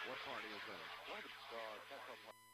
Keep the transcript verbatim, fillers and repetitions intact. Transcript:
What party is that? What? Uh, Tesla party.